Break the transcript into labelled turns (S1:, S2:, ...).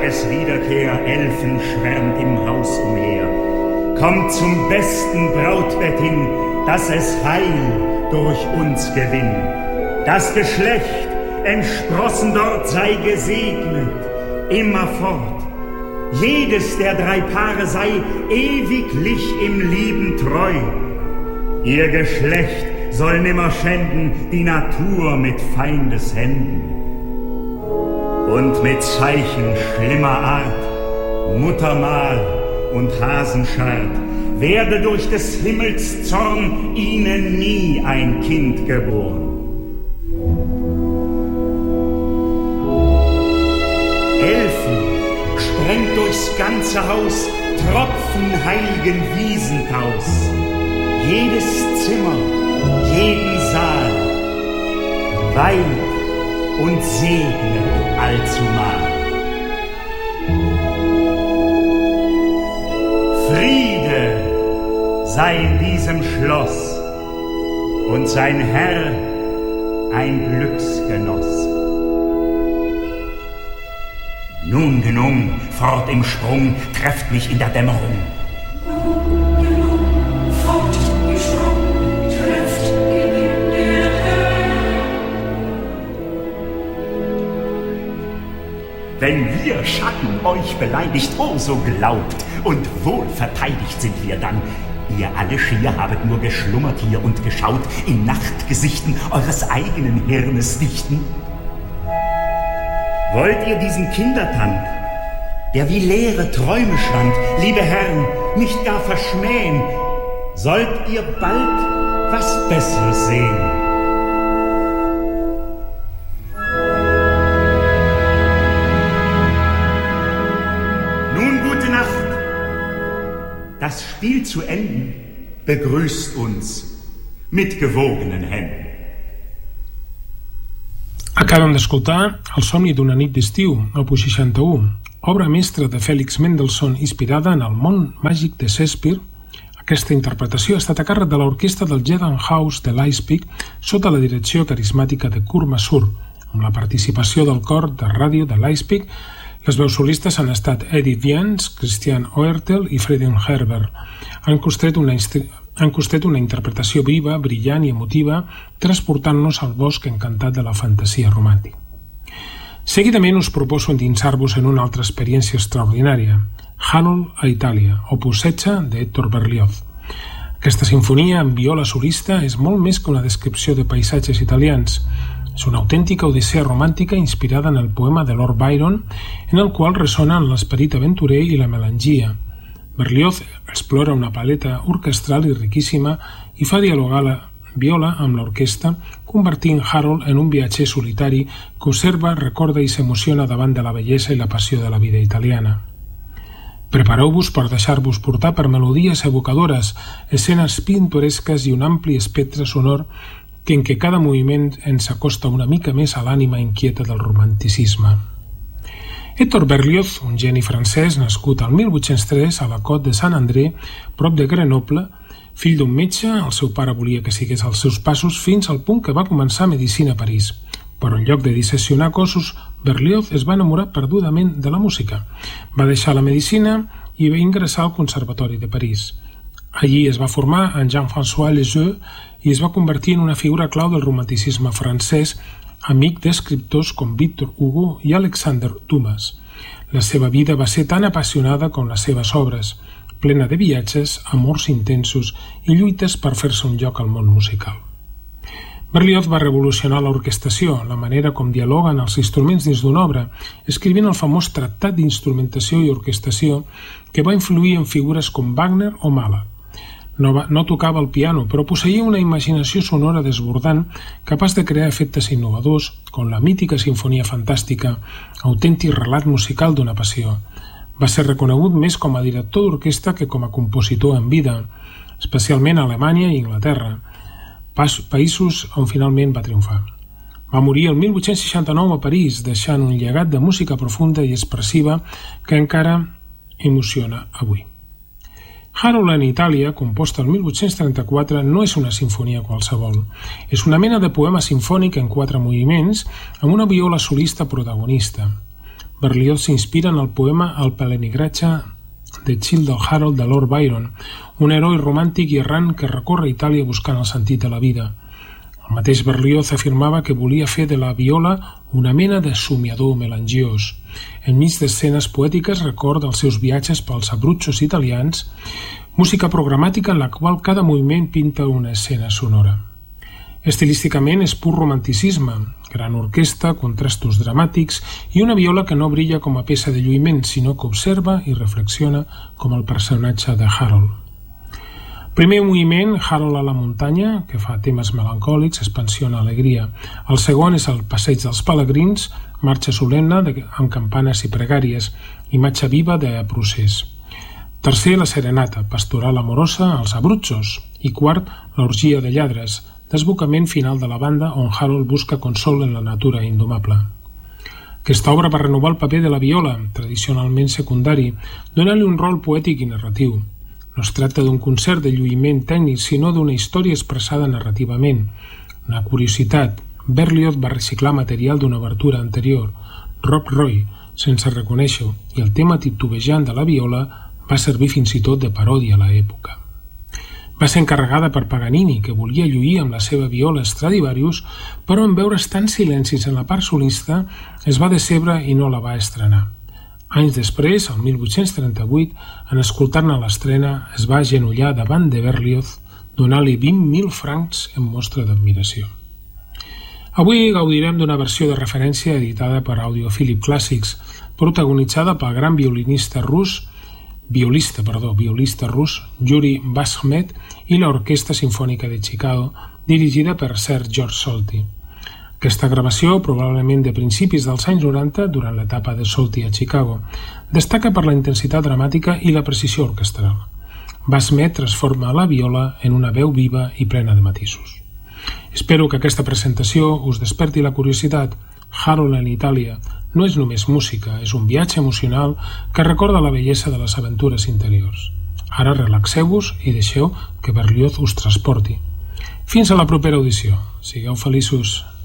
S1: Tageswiederkehr, Elfen schwärmt im Haus umher. Kommt zum besten Brautbett hin, dass es Heil durch uns gewinnt. Das Geschlecht entsprossen dort sei gesegnet, immerfort. Jedes der 3 Paare sei ewiglich im Lieben treu. Ihr Geschlecht soll nimmer schänden die Natur mit Feindeshänden. Und mit Zeichen schlimmer Art, Muttermal und Hasenschart, werde durch des Himmels Zorn ihnen nie ein Kind geboren. Elfen sprengt durchs ganze Haus Tropfen heiligen Wiesentaus. Jedes Zimmer, jeden Saal weiht und segnet allzumal. Friede sei in diesem Schloss und sein Herr ein Glücksgenoss. Nun genug, fort im Sprung, trefft mich in der Dämmerung. Wenn wir Schatten euch beleidigt, oh so glaubt, und wohl verteidigt sind wir dann. Ihr alle schier habet nur geschlummert hier und geschaut in Nachtgesichten eures eigenen Hirnes dichten. Wollt ihr diesen Kindertand, der wie leere Träume stand, liebe Herren, nicht gar verschmähen, sollt ihr bald was Besseres sehen. Nun gute Nacht. Das Spiel zu enden begrüßt uns mit gewogenen Händen.
S2: Acabem d'escoltar El somni d'una nit d'estiu, opus 61, obra mestra de Félix Mendelssohn inspirada en el món màgic de Shakespeare. Aquesta interpretació ha estat a càrrec de l'orquestra del Gewandhaus de Leipzig sota la direcció carismàtica de Kurt Masur, amb la participació del cor de ràdio de Leipzig. Les veus solistes han estat Edith Jans, Christian Oertel i Friedrich Herbert. Han costat una interpretació viva, brillant i emotiva, transportant-nos al bosc encantat de la fantasia romàntica. Seguidament us proposo endinsar-vos en una altra experiència extraordinària, Harold a Itàlia, opus 16 de Hector Berlioz. Aquesta sinfonia en viola solista és molt més que una descripció de paisatges italians. És una autèntica odissea romàntica inspirada en el poema de Lord Byron, en el qual ressonen l'esperit aventurer i la melangia. Berlioz explora una paleta orquestral i riquíssima i fa dialogar la viola amb l'orquestra, convertint Harold en un viatger solitari que observa, recorda i s'emociona davant de la bellesa i la passió de la vida italiana. Prepareu-vos per deixar-vos portar per melodies evocadores, escenes pintoresques i un ampli espectre sonor en què cada moviment ens acosta una mica més a l'ànima inquieta del romanticisme. Hector Berlioz, un geni francès nascut al 1803 a la Côte de Saint-André, prop de Grenoble, fill d'un metge, el seu pare volia que sigués als seus passos fins al punt que va començar medicina a París. Però en lloc de disseccionar cossos, Berlioz es va enamorar perdudament de la música. Va deixar la medicina i va ingressar al Conservatori de París. Allí es va formar en Jean-François Lisieux i es va convertir en una figura clau del romanticisme francès, amic d'escriptors com Victor Hugo i Alexander Dumas. La seva vida va ser tan apassionada com les seves obres, plena de viatges, amors intensos i lluites per fer-se un lloc al món musical. Berlioz va revolucionar l'orquestació, la manera com dialoguen els instruments dins d'una obra, escrivint el famós tractat d'instrumentació i orquestació que va influir en figures com Wagner o Mahler. No tocava el piano, però posseïa una imaginació sonora desbordant, capaç de crear efectes innovadors, com la mítica sinfonia fantàstica, autèntic relat musical d'una passió. Va ser reconegut més com a director d'orquestra que com a compositor en vida, especialment a Alemanya i Anglaterra, països on finalment va triomfar. Va morir el 1869 a París, deixant un llegat de música profunda i expressiva que encara emociona avui. Harold en Itàlia, composta el 1834, no és una sinfonia qualsevol. És una mena de poema sinfònic en 4 moviments amb una viola solista protagonista. Berlioz s'inspira en el poema El pelegrinatge de Childe Harold de Lord Byron, un heroi romàntic i errant que recorre Itàlia buscant el sentit de la vida. El mateix Berlioz afirmava que volia fer de la viola una mena de somiador melangiós. Enmig d'escenes poètiques recorda els seus viatges pels abruzzos italians, música programàtica en la qual cada moviment pinta una escena sonora. Estilísticament és pur romanticisme, gran orquestra, contrastos dramàtics i una viola que no brilla com a peça de lluïment, sinó que observa i reflexiona com el personatge de Harold. Primer moviment, Harold a la muntanya, que fa temes melancòlics, expansió, alegria. El segon és el passeig dels pelegrins, marxa solemne amb campanes i pregàries, imatge viva de procés. Tercer, la serenata, pastoral amorosa als abruzzos. I quart, l'orgia de lladres, desbocament final de la banda on Harold busca consol en la natura indomable. Aquesta obra va renovar el paper de la viola, tradicionalment secundari, donant-li un rol poètic i narratiu. No es tracta d'un concert de lluïment tècnic, sinó d'una història expressada narrativament. Una curiositat, Berlioz va reciclar material d'una obertura anterior, Rock Roy, sense reconèixer-ho, i el tema titubejant de la viola va servir fins i tot de paròdia a l'època. Va ser encarregada per Paganini, que volia lluir amb la seva viola Stradivarius, però en veure's tants silencis en la part solista es va decebre i no la va estrenar. Anys després, el 1838, en escoltar-ne l'estrena, es va agenollar davant de Berlioz, donant-li 20.000 francs en mostra d'admiració. Avui gaudirem d'una versió de referència editada per Audiophilic Classics, protagonitzada pel gran violista rus Yuri Bashmet i l'Orquestra Simfònica de Chicago, dirigida per Sir George Solti. Aquesta gravació, probablement de principis dels anys 90, durant l'etapa de Solti a Chicago, destaca per la intensitat dramàtica i la precisió orquestral. Bashmet transforma la viola en una veu viva i plena de matisos. Espero que aquesta presentació us desperti la curiositat. Harold en Itàlia no és només música, és un viatge emocional que recorda la bellesa de les aventures interiors. Ara relaxeu-vos i deixeu que Berlioz us transporti. Fins a la propera audició. Sigueu feliços.